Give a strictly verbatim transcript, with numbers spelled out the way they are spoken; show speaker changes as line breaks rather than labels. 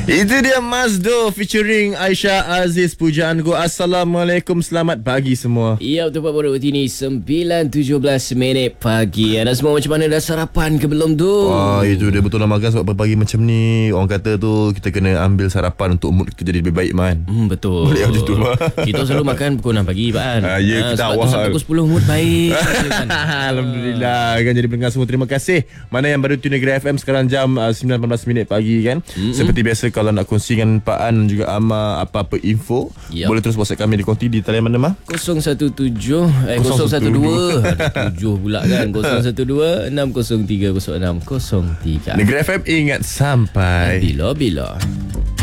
Itu dia Mazdo featuring Aisyah Aziz pujaanku. Assalamualaikum, selamat pagi semua.
Ya, betul Pak Bodoh. Ini sembilan tujuh belas minit pagi. Anda semua macam mana, dah sarapan ke belum tu?
Wah, itu dia betul lah Makan. Sebab pagi macam ni orang kata tu kita kena ambil sarapan untuk mood kita jadi lebih baik Man.
Hmm, betul.
Boleh macam tu lah.
Kita selalu makan pukul enam pagi Pak An.
Ah, ya, kita
sebab
awal.
tu sampai pukul sepuluh mood baik. Kan?
Alhamdulillah kan. Jadi pendengar semua, terima kasih. Mana yang baru tune Negeri F M sekarang jam uh, sembilan belas minit pagi kan. Mm-hmm. Seperti biasa, kalau nak kongsikan Pak An dan juga Amar apa-apa info, yep, boleh terus WhatsApp kami di konti di talian mana mah?
kosong satu tujuh eh kosong satu dua ada tujuh pula kan. kosong satu dua enam kosong tiga kosong enam kosong tiga.
Negeri F M, ingat sampai
bila-bila.